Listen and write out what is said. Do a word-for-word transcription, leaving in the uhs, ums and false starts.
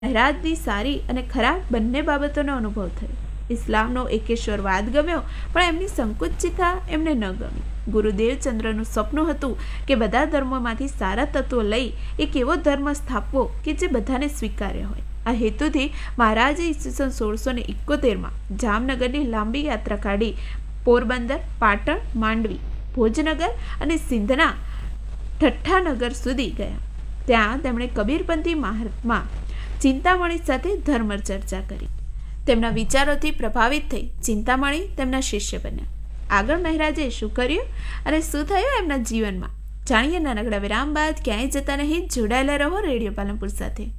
મહારાજની સારી અને ખરાબ બંને બાબતોનો અનુભવ થયો. ઇસ્લામનો એકેશ્વરવાદ ગમ્યો, પણ એમની સંકુચિતતા એમને ન ગમી. ગુરુદેવચંદ્રનું સપનું હતું કે બધા ધર્મોમાંથી સારા તત્વો લઈ એક એવો ધર્મ સ્થાપવો કે જે બધાને સ્વીકાર્ય હોય. આ હેતુથી મહારાજે ઈસવીસન સોળસો ને એકોતેરમાં જામનગરની લાંબી યાત્રા કાઢી પોરબંદર, પાટણ, માંડવી, ભોજનગર અને સિંધના ઠઠ્ઠાનગર સુધી ગયા. ત્યાં તેમણે કબીરપંથી મહાત્મા ચિંતામણી સાથે ધર્મ ચર્ચા કરી. તેમના વિચારોથી પ્રભાવિત થઈ ચિંતામણી તેમના શિષ્ય બન્યા. આગળ મહારાજે શું કર્યું અને શું થયું એમના જીવનમાં જાણીએ નાનકડા વિરામ બાદ. ક્યાંય જતા નહીં, જોડાયેલા રહો રેડિયો પાલનપુર સાથે.